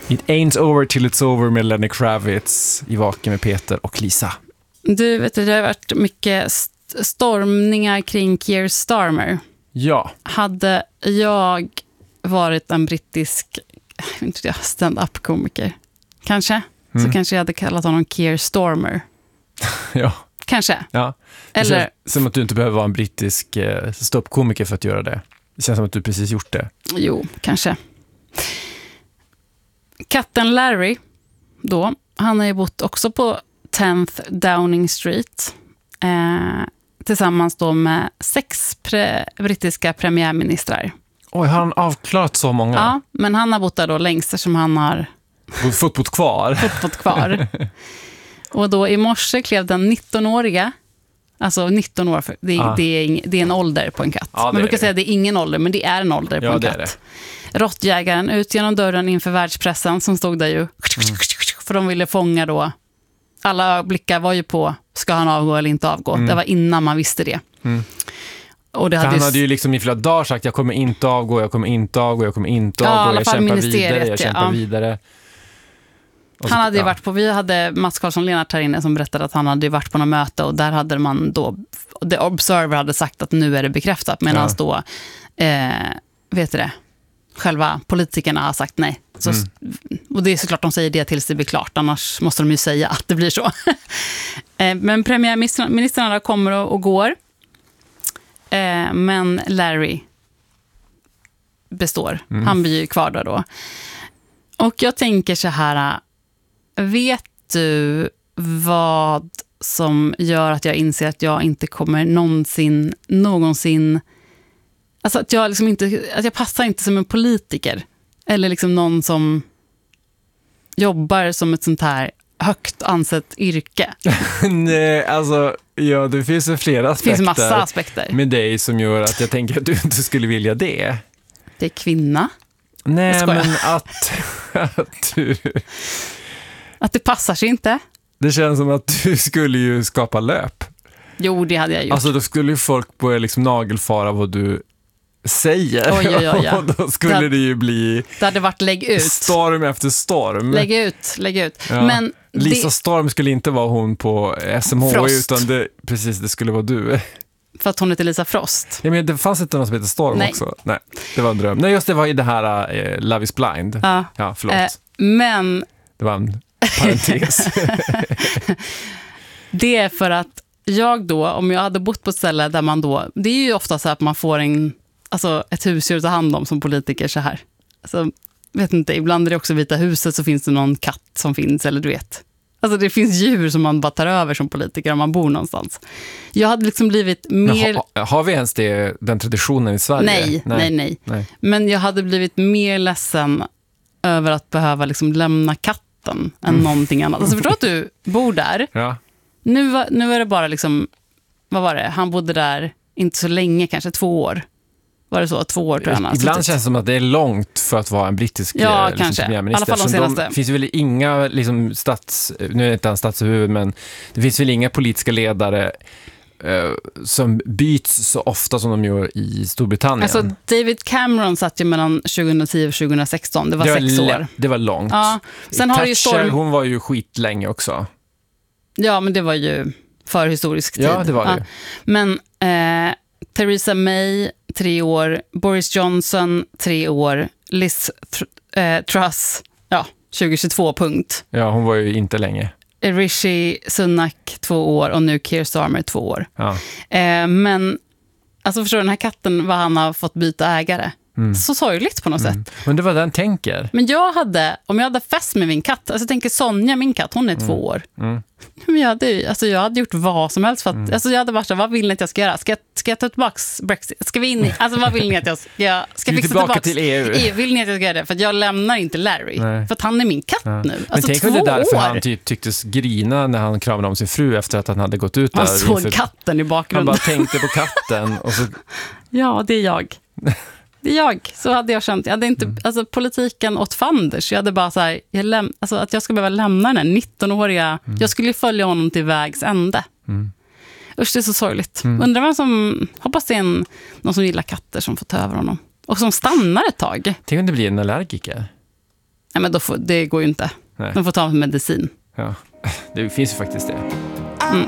It ain't over till it's over med Lenny Kravitz i Vaken med Peter och Lisa. Du vet, det har varit mycket stormningar kring Keir Starmer. Ja. Hade jag varit en brittisk stand-up-komiker, kanske, så kanske jag hade kallat honom Keir Stormer. Ja. Kanske. Ja. Det Eller känns som att du inte behöver vara en brittisk ståuppkomiker för att göra det. Det känns som att du precis gjort det. jo, kanske. Katten Larry då, han har ju bott också på 10th Downing Street tillsammans då med 6 brittiska premiärministrar. Oj, har han avklarat så många? Ja, men han har bott där då längst som han har Fått kvar. Och då i morse klev den 19-åriga, alltså 19 år, det är en ålder på en katt. Ja, Man brukar säga att det är ingen ålder, men det är en ålder på en katt. Råttjägaren ut genom dörren inför världspressen som stod där ju. För de ville fånga då. Alla blickar var ju på, ska han avgå eller inte avgå? Det var innan man visste det. Och det han hade ju liksom i flera dagar sagt, jag kommer inte avgå, jag kämpar vidare. Han hade ju varit på, vi hade Mats Karlsson Lennart här inne som berättade att han hade varit på något möte och där hade man då, The Observer hade sagt att nu är det bekräftat, medan då vet du det, själva politikerna har sagt nej. Så, och det är såklart de säger det tills det blir klart, annars måste de ju säga att det blir så. Men premiärministrarna kommer och går. Men Larry består. Han blir ju kvar där då. Och jag tänker så här, vet du vad som gör att jag inser att jag inte kommer någonsin alltså att jag liksom inte, att jag passar inte som en politiker eller liksom någon som jobbar som ett sånt här högt ansett yrke. Nej, alltså ja, det finns ju flera aspekter. Det finns massa aspekter med dig som gör att jag tänker att du inte skulle vilja det. Det är kvinna. Nej, men att du... Att det passar sig inte. Det känns som att du skulle ju skapa löp. Jo, det hade jag gjort. Alltså då skulle ju folk börja liksom nagelfara vad du säger. Oj. Och då skulle det ju bli... Det hade varit lägg ut. Storm efter storm. Lägg ut. Ja. Men Lisa Storm skulle inte vara hon på SMH Frost. utan det skulle vara du. För att hon heter Lisa Frost. Ja, men det fanns inte någon som heter Storm också. Nej, det var en dröm. Nej, just det var i det här Love is Blind. Ja, förlåt. Men... Det var en parentes. Det är för att jag då, om jag hade bott på ett ställe där man då... Det är ju ofta så att man får ett husdjur att ta hand om som politiker så här. Alltså, vet inte, ibland är det också Vita huset så finns det någon katt som finns, eller du vet. Alltså det finns djur som man bara tar över som politiker om man bor någonstans. Jag hade liksom blivit mer... Har vi ens den traditionen i Sverige? Nej. Men jag hade blivit mer ledsen över att behöva liksom lämna katten än någonting annat. Alltså förstår att du bor där. Ja. Nu är det bara liksom... Vad var det? Han bodde där inte så länge, kanske 2 år. Var det så? 2 år tror jag. Ibland känns det som att det är långt för att vara en brittisk premiärminister. I alla fall de senaste. Det finns väl inga liksom, nu är det inte han statshuvud, men det finns väl inga politiska ledare som byts så ofta som de gör i Storbritannien. Alltså David Cameron satt ju mellan 2010 och 2016. Det var 6 år. Det var långt. Ja. Sen har ju hon var ju skitlänge också. Ja, men det var ju för historisk tid. Ja, det var det. Ja. Men Theresa May 3 år, Boris Johnson 3 år, Liz Truss 2022 punkt. Ja, hon var ju inte länge. Rishi Sunak 2 år och nu Keir Starmer 2 år. Ja. Men alltså förstår du, den här katten, vad han har fått byta ägare. Så sorgligt på något sätt. Men det var den tänker. Men om jag hade fest med min katt, alltså jag tänker Sonja, min katt, hon är 2 år. Men jag hade gjort vad som helst för att, alltså jag hade varit så, vad vill ni att jag ska göra? Ska jag ta tillbaka Brexit? Ska vi in i, alltså vad vill ni att jag ska fixa tillbaka till EU? Vill ni att jag ska göra det? För att jag lämnar inte Larry. Nej. För att han är min katt nu. Alltså men tänk 2 om det är därför år. han tycktes grina när han kramade om sin fru efter att han hade gått ut där. Han såg katten i bakgrunden. Han bara tänkte på katten. Och så... Ja, det är jag. Så hade jag känt. Jag hade inte, alltså politiken åt fanders. Jag hade bara så här, att jag ska behöva lämna den här 19-åriga. Jag skulle följa honom till vägs ände. Usch, det är så sorgligt. Undrar vem som, hoppas det är någon som gillar katter som får ta över honom. Och som stannar ett tag. Tänk om det blir en allergiker. Nej, men det går ju inte. Nej. De får ta medicin. Ja, det finns ju faktiskt det.